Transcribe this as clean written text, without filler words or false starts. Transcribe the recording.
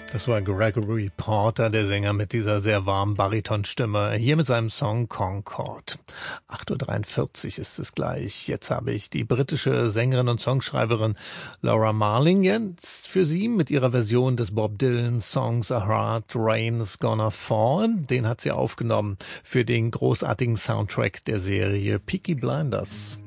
Das war Gregory Porter, der Sänger mit dieser sehr warmen Baritonstimme, hier mit seinem Song Concord. 8:43 Uhr ist es gleich. Jetzt habe ich die britische Sängerin und Songschreiberin Laura Marling jetzt für Sie mit ihrer Version des Bob Dylan Songs A Hard Rain's Gonna Fall. Den hat sie aufgenommen für den großartigen Soundtrack der Serie Peaky Blinders.